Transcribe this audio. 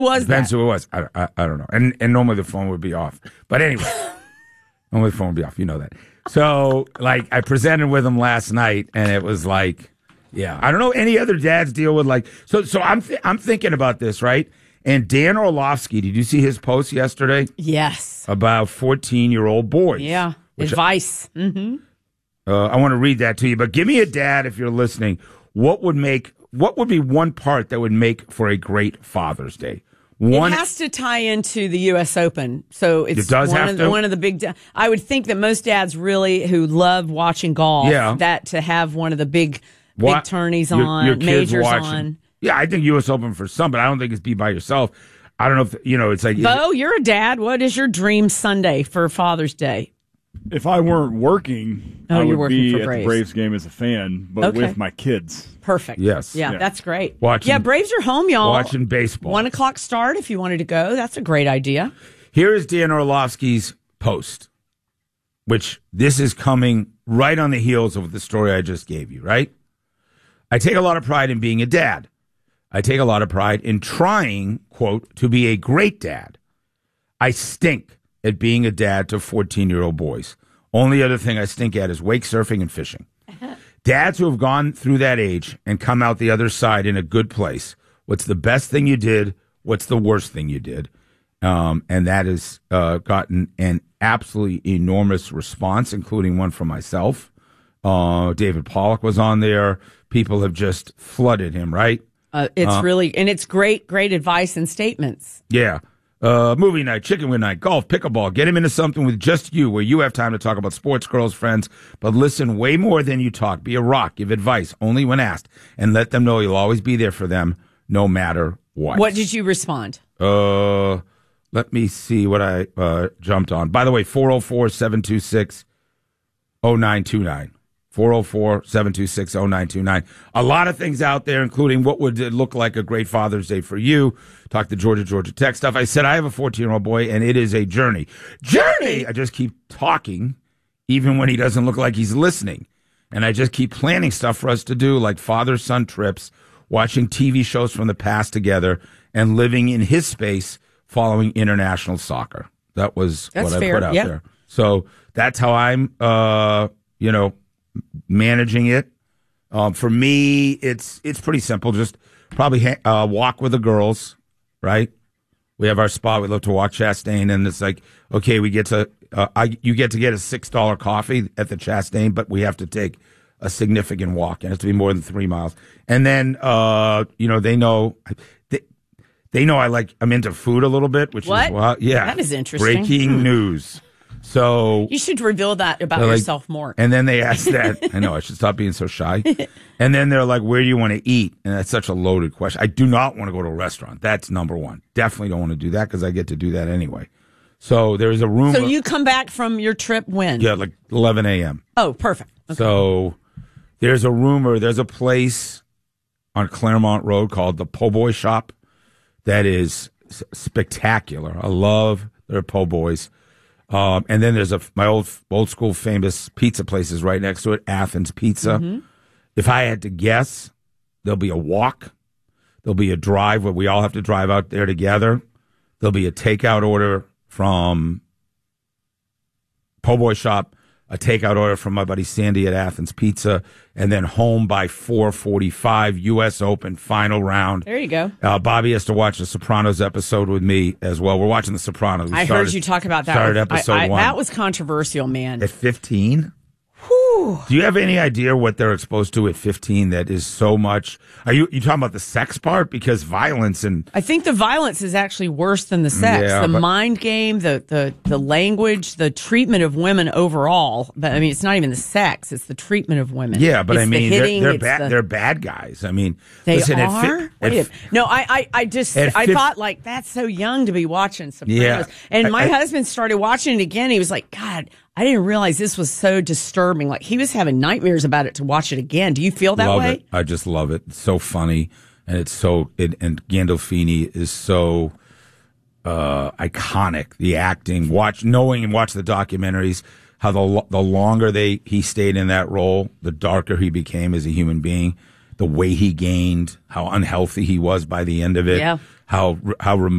Was Depends that? who it was. I don't know. And normally the phone would be off. But anyway, normally the phone would be off. You know that. So, like, I presented with him last night, and it was like, yeah, I don't know any other dads deal with like. So I'm thinking about this, right? And Dan Orlovsky, did you see his post yesterday? Yes. About 14-year-old boys. Yeah. Advice. Mm-hmm. I want to read that to you, but give me a dad if you're listening. What would be one part that would make for a great Father's Day? It has to tie into the U.S. Open, so it does one of the big. I would think that most dads really who love watching golf, that to have one of the big tourneys on, your majors watching. on. Yeah, I think U.S. Open for some, but I don't think it's be by yourself. I don't know if it's like. Bo, you're a dad. What is your dream Sunday for Father's Day? If I weren't working, I would be at the Braves game as a fan, but with my kids. Perfect. Yes. Yeah, that's great. Braves are home, y'all. Watching baseball. 1:00 start if you wanted to go. That's a great idea. Here is Dan Orlovsky's post, which this is coming right on the heels of the story I just gave you, right? I take a lot of pride in being a dad. I take a lot of pride in trying, quote, to be a great dad. I stink at being a dad to 14-year-old boys. Only other thing I stink at is wake surfing and fishing. Dads who have gone through that age and come out the other side in a good place. What's the best thing you did? What's the worst thing you did? And that has gotten an absolutely enormous response, including one from myself. David Pollock was on there. People have just flooded him, right? It's really, and it's great advice and statements. Yeah. Movie night, chicken wing night, golf, pickleball. Get him into something with just you where you have time to talk about sports, girls, friends, but listen way more than you talk. Be a rock. Give advice only when asked, and let them know you'll always be there for them no matter what. What did you respond? Let me see what I jumped on. By the way, 404-726-0929. 404-726-0929. A lot of things out there, including what would it look like a great Father's Day for you. Talk to Georgia Tech stuff. I said I have a 14-year-old boy, and it is a journey. Journey! I just keep talking, even when he doesn't look like he's listening. And I just keep planning stuff for us to do, like father-son trips, watching TV shows from the past together, and living in his space following international soccer. That was what I put out there. So that's how I'm, managing it. For me, it's pretty simple. Just probably walk with the girls, right? We have our spot. We love to walk Chastain, and it's like, okay, we get to you get to get a $6 coffee at the Chastain, but we have to take a significant walk. It has to be more than 3 miles. And then they know I'm into food a little bit, which is that is interesting. Breaking news. So you should reveal that about yourself more. And then they ask that. I know I should stop being so shy. And then they're like, "Where do you want to eat?" And that's such a loaded question. I do not want to go to a restaurant. That's number one. Definitely don't want to do that because I get to do that anyway. So there's a rumor. So you come back from your trip when? Yeah, like 11 a.m. Oh, perfect. Okay. So there's a rumor. There's a place on Claremont Road called the Po' Boy Shop that is spectacular. I love their po' boys. And then there's my old school famous pizza places right next to it, Athens Pizza. Mm-hmm. If I had to guess, there'll be a walk. There'll be a drive where we all have to drive out there together. There'll be a takeout order from Po' Boy Shop, a takeout order from my buddy Sandy at Athens Pizza, and then home by 4:45, U.S. Open, final round. There you go. Bobby has to watch the Sopranos episode with me as well. We're watching the Sopranos. I heard you talk about that. Started episode 1. That was controversial, man. At 15? Whew. Do you have any idea what they're exposed to at 15 that is so much? Are you talking about the sex part? Because violence and... I think the violence is actually worse than the sex. Yeah, mind game, the language, the treatment of women overall. But I mean, it's not even the sex; it's the treatment of women. Yeah, but it's I mean, hitting, they're bad guys. I mean, they listen, are. No, I thought like that's so young to be watching Sopranos. Yeah, and my husband started watching it again. He was like, God, I didn't realize this was so disturbing. Like he was having nightmares about it to watch it again. Do you feel that way? It. I just love it. It's so funny, and and Gandolfini is so iconic. The acting, watch the documentaries. How the longer he stayed in that role, the darker he became as a human being. The way he gained, how unhealthy he was by the end of it. Yeah. how removed